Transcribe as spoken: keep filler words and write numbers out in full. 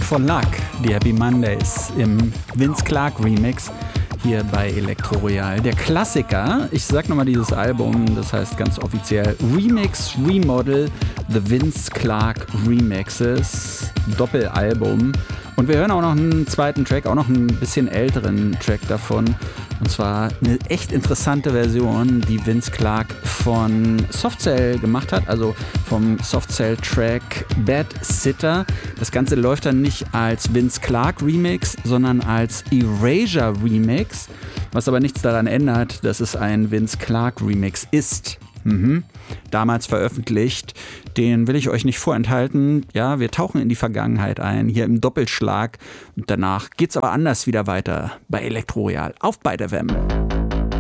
for Luck, die Happy Mondays im Vince Clarke Remix hier bei Elektro Royal. Der Klassiker, ich sag nochmal dieses Album, das heißt ganz offiziell Remix, Remodel, The Vince Clarke Remixes, Doppelalbum. Und wir hören auch noch einen zweiten Track, auch noch einen bisschen älteren Track davon. Und zwar eine echt interessante Version, die Vince Clarke von Soft Cell gemacht hat, also vom Soft Cell Track Bad Sitter. Das Ganze läuft dann nicht als Vince Clarke Remix, sondern als Erasure Remix, was aber nichts daran ändert, dass es ein Vince Clarke Remix ist. Mhm. Damals veröffentlicht. Den will ich euch nicht vorenthalten. Ja, wir tauchen in die Vergangenheit ein, hier im Doppelschlag. Und danach geht's aber anders wieder weiter bei Elektro Royal auf Byte F M.